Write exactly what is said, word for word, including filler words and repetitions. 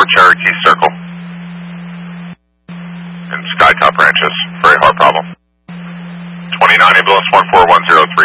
Cherokee Circle. In Skytop Ranches, very hard problem. twenty-nine ambulance one four one zero three.